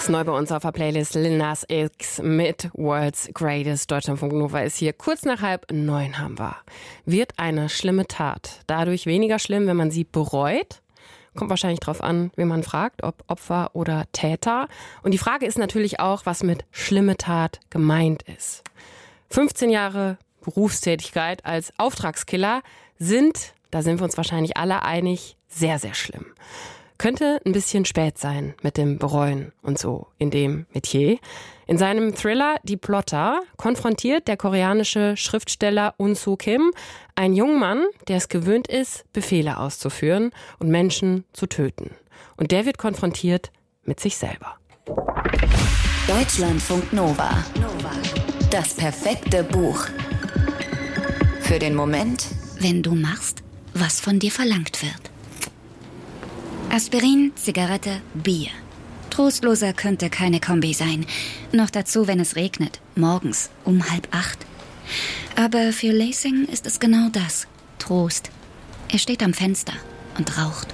Ist neu bei uns auf der Playlist Lil Nas X mit World's Greatest. Deutschlandfunk Nova ist hier. Kurz nach 8:30 haben wir. Wird eine schlimme Tat dadurch weniger schlimm, wenn man sie bereut? Kommt wahrscheinlich drauf an, wen man fragt, ob Opfer oder Täter. Und die Frage ist natürlich auch, was mit schlimme Tat gemeint ist. 15 Jahre Berufstätigkeit als Auftragskiller sind, da sind wir uns wahrscheinlich alle einig, sehr, sehr schlimm. Könnte ein bisschen spät sein mit dem Bereuen und so in dem Metier. In seinem Thriller Die Plotter konfrontiert der koreanische Schriftsteller Un-Soo Kim einen jungen Mann, der es gewöhnt ist, Befehle auszuführen und Menschen zu töten. Und der wird konfrontiert mit sich selber. Deutschlandfunk Nova. Das perfekte Buch. Für den Moment, wenn du machst, was von dir verlangt wird. Aspirin, Zigarette, Bier. Trostloser könnte keine Kombi sein. Noch dazu, wenn es regnet, morgens um 7:30. Aber für Lansing ist es genau das, Trost. Er steht am Fenster und raucht.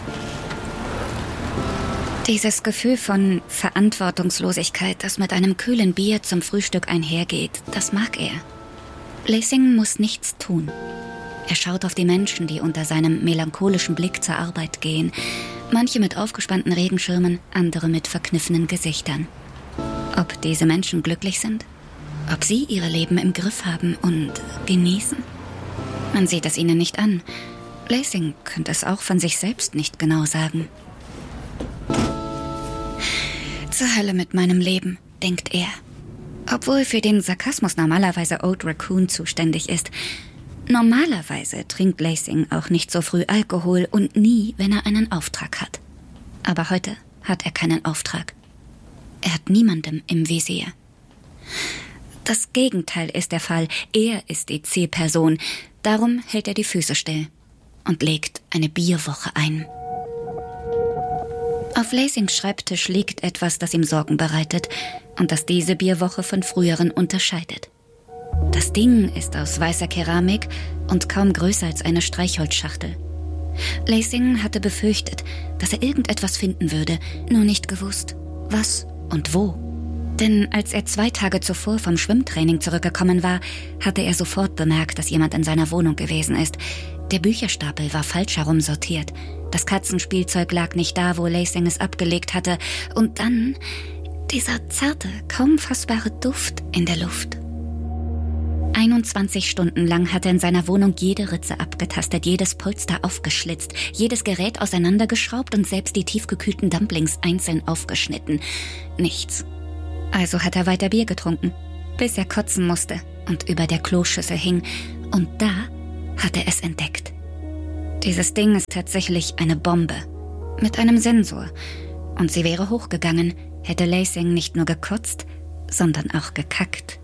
Dieses Gefühl von Verantwortungslosigkeit, das mit einem kühlen Bier zum Frühstück einhergeht, das mag er. Lansing muss nichts tun. Er schaut auf die Menschen, die unter seinem melancholischen Blick zur Arbeit gehen. Manche mit aufgespannten Regenschirmen, andere mit verkniffenen Gesichtern. Ob diese Menschen glücklich sind? Ob sie ihre Leben im Griff haben und genießen? Man sieht es ihnen nicht an. Lansing könnte es auch von sich selbst nicht genau sagen. Zur Hölle mit meinem Leben, denkt er. Obwohl für den Sarkasmus normalerweise Old Raccoon zuständig ist. Normalerweise trinkt Lansing auch nicht so früh Alkohol und nie, wenn er einen Auftrag hat. Aber heute hat er keinen Auftrag. Er hat niemandem im Visier. Das Gegenteil ist der Fall. Er ist die Zielperson. Darum hält er die Füße still und legt eine Bierwoche ein. Auf Lansings Schreibtisch liegt etwas, das ihm Sorgen bereitet und das diese Bierwoche von früheren unterscheidet. Das Ding ist aus weißer Keramik und kaum größer als eine Streichholzschachtel. Lansing hatte befürchtet, dass er irgendetwas finden würde, nur nicht gewusst, was und wo. Denn als er 2 Tage zuvor vom Schwimmtraining zurückgekommen war, hatte er sofort bemerkt, dass jemand in seiner Wohnung gewesen ist. Der Bücherstapel war falsch herum sortiert. Das Katzenspielzeug lag nicht da, wo Lansing es abgelegt hatte. Und dann dieser zarte, kaum fassbare Duft in der Luft. 21 Stunden lang hat er in seiner Wohnung jede Ritze abgetastet, jedes Polster aufgeschlitzt, jedes Gerät auseinandergeschraubt und selbst die tiefgekühlten Dumplings einzeln aufgeschnitten. Nichts. Also hat er weiter Bier getrunken, bis er kotzen musste und über der Kloschüssel hing. Und da hat er es entdeckt. Dieses Ding ist tatsächlich eine Bombe mit einem Sensor. Und sie wäre hochgegangen, hätte Lansing nicht nur gekotzt, sondern auch gekackt.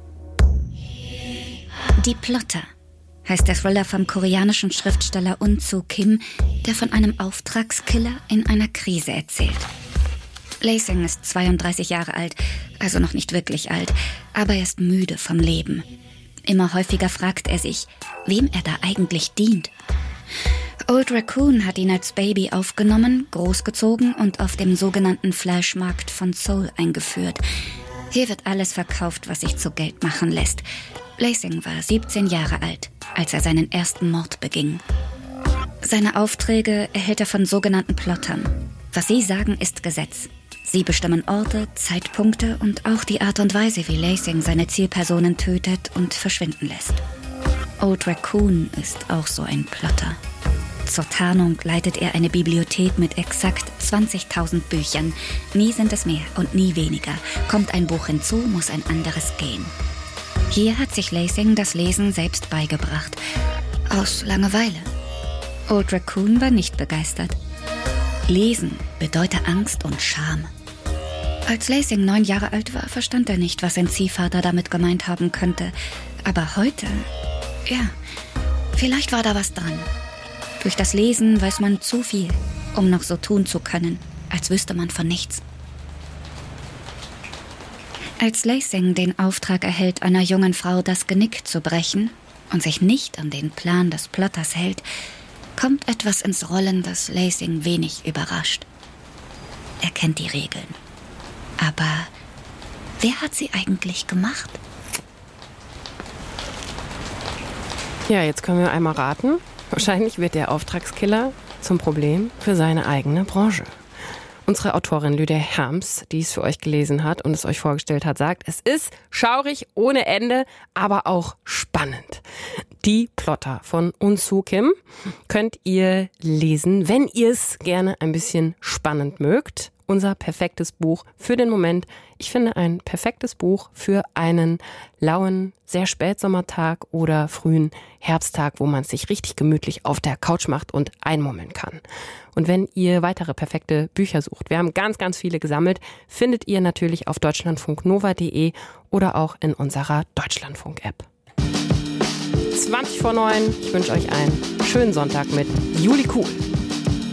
Die Plotter heißt der Thriller vom koreanischen Schriftsteller Un-Soo Kim, der von einem Auftragskiller in einer Krise erzählt. Lansing ist 32 Jahre alt, also noch nicht wirklich alt, aber er ist müde vom Leben. Immer häufiger fragt er sich, wem er da eigentlich dient. Old Raccoon hat ihn als Baby aufgenommen, großgezogen und auf dem sogenannten Fleischmarkt von Seoul eingeführt. Hier wird alles verkauft, was sich zu Geld machen lässt. Lansing war 17 Jahre alt, als er seinen ersten Mord beging. Seine Aufträge erhält er von sogenannten Plottern. Was sie sagen, ist Gesetz. Sie bestimmen Orte, Zeitpunkte und auch die Art und Weise, wie Lansing seine Zielpersonen tötet und verschwinden lässt. Old Raccoon ist auch so ein Plotter. Zur Tarnung leitet er eine Bibliothek mit exakt 20.000 Büchern. Nie sind es mehr und nie weniger. Kommt ein Buch hinzu, muss ein anderes gehen. Hier hat sich Lansing das Lesen selbst beigebracht. Aus Langeweile. Old Raccoon war nicht begeistert. Lesen bedeutet Angst und Scham. Als Lansing 9 Jahre alt war, verstand er nicht, was sein Ziehvater damit gemeint haben könnte. Aber heute, ja, vielleicht war da was dran. Durch das Lesen weiß man zu viel, um noch so tun zu können, als wüsste man von nichts. Als Lansing den Auftrag erhält, einer jungen Frau das Genick zu brechen und sich nicht an den Plan des Plotters hält, kommt etwas ins Rollen, das Lansing wenig überrascht. Er kennt die Regeln. Aber wer hat sie eigentlich gemacht? Ja, jetzt können wir einmal raten. Wahrscheinlich wird der Auftragskiller zum Problem für seine eigene Branche. Unsere Autorin Lydia Herms, die es für euch gelesen hat und es euch vorgestellt hat, sagt, es ist schaurig ohne Ende, aber auch spannend. Die Plotter von Un-Soo Kim könnt ihr lesen, wenn ihr es gerne ein bisschen spannend mögt. Unser perfektes Buch für den Moment. Ich finde ein perfektes Buch für einen lauen, sehr Spätsommertag oder frühen Herbsttag, wo man es sich richtig gemütlich auf der Couch macht und einmummeln kann. Und wenn ihr weitere perfekte Bücher sucht, wir haben ganz, ganz viele gesammelt, findet ihr natürlich auf deutschlandfunknova.de oder auch in unserer Deutschlandfunk-App. 20 vor 9. Ich wünsche euch einen schönen Sonntag mit Juli Kuhl.